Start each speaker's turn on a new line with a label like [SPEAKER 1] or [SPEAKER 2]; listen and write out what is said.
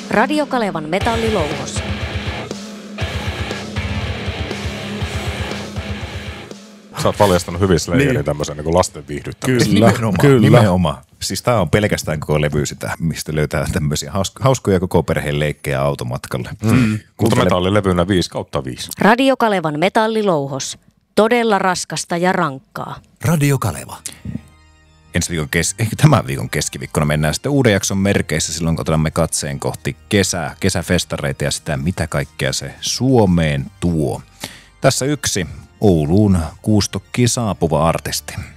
[SPEAKER 1] Radio Kalevan metallilouhos.
[SPEAKER 2] Sä oot paljastanut hyvin Slayerin tämmöisen niin lasten viihdyttämisen.
[SPEAKER 3] Kyllä. Nimenomaan. Siis tää on pelkästään koko levy sitä, mistä löytää tämmöisiä hauskoja koko perheen leikkejä automatkalle.
[SPEAKER 2] Mutta metallilevynä 5/5.
[SPEAKER 1] Radio Kalevan metallilouhos. Todella raskasta ja rankkaa.
[SPEAKER 4] Radio Kaleva.
[SPEAKER 3] Ensi viikon ehkä tämän viikon keskiviikkona mennään sitten uuden jakson merkeissä silloin, kun otamme katseen kohti kesäfestareita ja sitä, mitä kaikkea se Suomeen tuo. Tässä yksi Ouluun Kuustokkiin saapuva artisti.